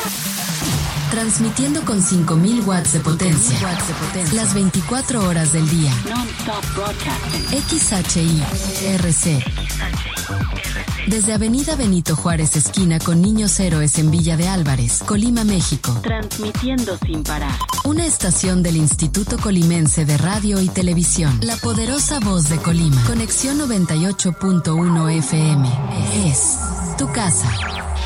Transmitiendo con 5.000 watts de potencia. Las 24 horas del día. Non-stop broadcasting. XHI-RC. Desde Avenida Benito Juárez, esquina con Niños Héroes en Villa de Álvarez, Colima, México. Transmitiendo sin parar. Una estación del Instituto Colimense de Radio y Televisión. La poderosa voz de Colima. Conexión 98.1 FM. Es tu casa.